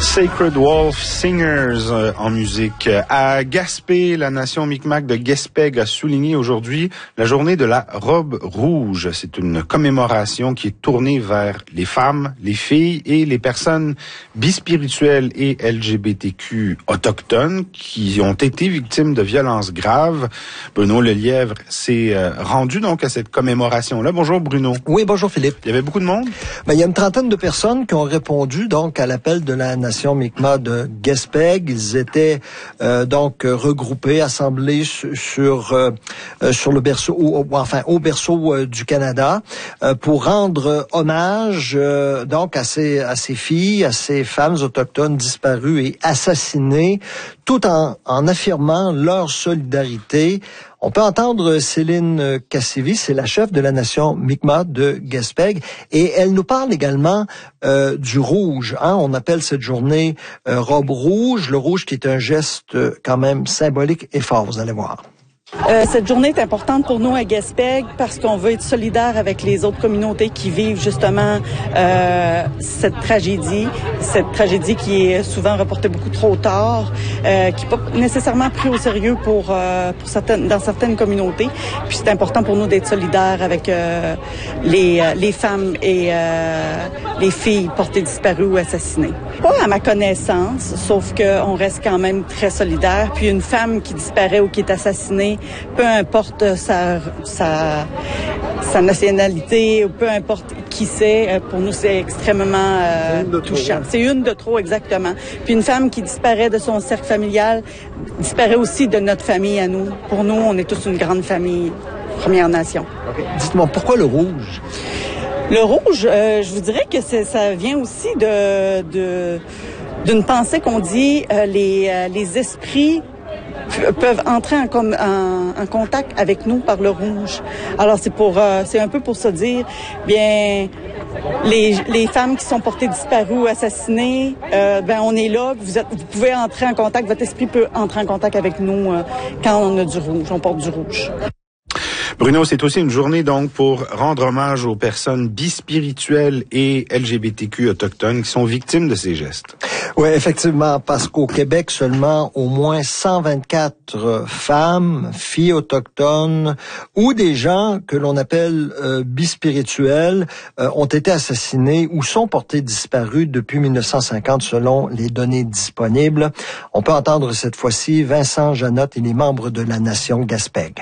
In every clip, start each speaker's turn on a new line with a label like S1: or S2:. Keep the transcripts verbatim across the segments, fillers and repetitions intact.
S1: Sacred Wolf Singers euh, en musique. À Gaspé, la nation Micmac de Guespeg a souligné aujourd'hui la journée de la robe rouge. C'est une commémoration qui est tournée vers les femmes, les filles et les personnes bispirituelles et L G B T Q autochtones qui ont été victimes de violences graves. Bruno Lelièvre s'est euh, rendu donc à cette commémoration-là. Bonjour Bruno.
S2: Oui, bonjour Philippe.
S1: Il y avait beaucoup de monde?
S2: Ben, il y a une trentaine de personnes qui ont répondu donc à l'appel de la nation Mi'kmaq de Gaspeg. Ils étaient euh, donc regroupés, assemblés sur sur, euh, sur le berceau, ou, enfin au berceau euh, du Canada, euh, pour rendre hommage euh, donc à ces à ces filles, à ces femmes autochtones disparues et assassinées, tout en en affirmant leur solidarité. On peut entendre Céline Cassivi, c'est la chef de la nation Mi'kmaq de Gaspeg, et elle nous parle également euh, du rouge. Hein? On appelle cette journée euh, robe rouge, le rouge qui est un geste euh, quand même symbolique et fort, vous allez voir.
S3: Euh, cette journée est importante pour nous à Gaspeg parce qu'on veut être solidaire avec les autres communautés qui vivent justement euh, cette tragédie, cette tragédie qui est souvent reportée beaucoup trop tard, euh, qui n'est pas nécessairement pris au sérieux pour, euh, pour certaines, dans certaines communautés. Puis c'est important pour nous d'être solidaires avec euh, les, les femmes et euh, les filles portées disparues ou assassinées. Pas à ma connaissance, sauf qu'on reste quand même très solidaires. Puis une femme qui disparaît ou qui est assassinée, peu importe sa, sa, sa nationalité, ou peu importe qui c'est, pour nous, c'est extrêmement euh, touchant. C'est une de trop, exactement. Puis une femme qui disparaît de son cercle familial disparaît aussi de notre famille à nous. Pour nous, on est tous une grande famille, Première Nation.
S2: Okay. Dites-moi, pourquoi le rouge?
S3: Le rouge, euh, je vous dirais que c'est, ça vient aussi de, de d'une pensée qu'on dit euh, les, euh, les esprits peuvent entrer en, com- en, en contact avec nous par le rouge. Alors c'est pour, euh, c'est un peu pour se dire, bien, les, les femmes qui sont portées disparues ou assassinées, euh, ben on est là, vous êtes, vous pouvez entrer en contact, votre esprit peut entrer en contact avec nous euh, quand on a du rouge, on porte du rouge.
S1: Bruno, c'est aussi une journée donc pour rendre hommage aux personnes bispirituelles et L G B T Q autochtones qui sont victimes de ces gestes.
S2: Oui, effectivement, parce qu'au Québec, seulement au moins cent vingt-quatre femmes, filles autochtones ou des gens que l'on appelle euh, bispirituels euh, ont été assassinés ou sont portés disparus depuis mille neuf cent cinquante selon les données disponibles. On peut entendre cette fois-ci Vincent Janotte et les membres de la nation Gaspeg.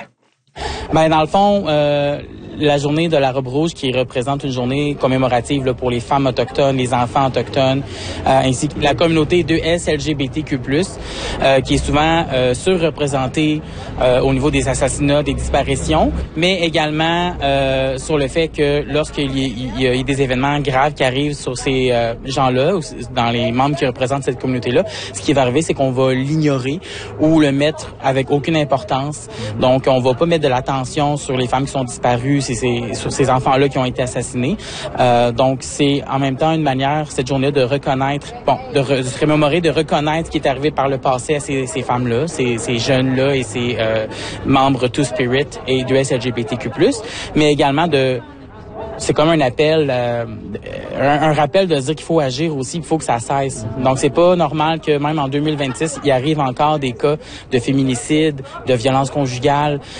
S4: Ben dans le fond, euh, la journée de la robe rouge qui représente une journée commémorative là, pour les femmes autochtones, les enfants autochtones, euh, ainsi que la communauté deux S L G B T Q plus, euh, qui est souvent euh, surreprésentée euh, au niveau des assassinats, des disparitions, mais également euh, sur le fait que lorsqu'il y, il y a des événements graves qui arrivent sur ces euh, gens-là, ou dans les membres qui représentent cette communauté-là, ce qui va arriver, c'est qu'on va l'ignorer ou le mettre avec aucune importance. Donc, on va pas mettre de l'attention sur les femmes qui sont disparues, c'est, c'est, sur ces enfants-là qui ont été assassinés. Euh, donc, c'est en même temps une manière, cette journée, de reconnaître, bon, de, re, de se remémorer, de reconnaître ce qui est arrivé par le passé à ces, ces femmes-là, ces, ces jeunes-là et ces euh, membres Two Spirit et deux S L G B T Q plus, mais également de... C'est comme un appel, euh, un, un rappel de dire qu'il faut agir aussi, il faut que ça cesse. Donc, c'est pas normal que même en deux mille vingt-six, il arrive encore des cas de féminicide, de violence conjugale,